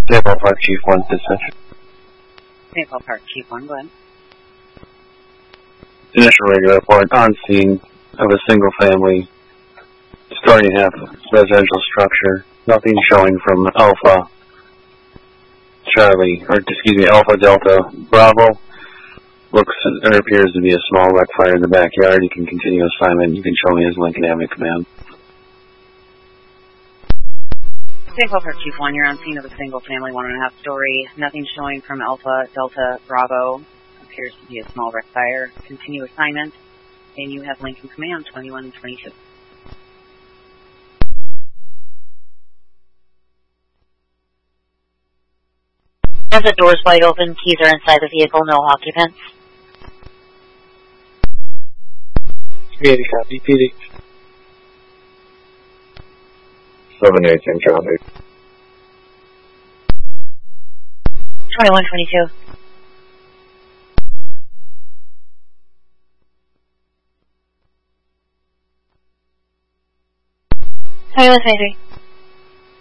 Maple Park Chief 1 dispatch. Maple Park Chief 1, go ahead. Initial radio report on scene of a single family, story and a half residential structure. Nothing showing from Alpha Charlie, or excuse me, Alpha Delta Bravo. Looks or appears to be a small wreck fire in the backyard. You can continue assignment. You can show me his Lincoln Avenue command. Maple Park Chief 1, you're on scene of a single family 1.5 story. Nothing showing from Alpha Delta Bravo. Appears to be a small wreck fire. Continue assignment. And you have Lincoln Command 2122. And the door's wide open, keys are inside the vehicle, no occupants. Community copy, PD. 7-8 in traffic. 2122. 2123.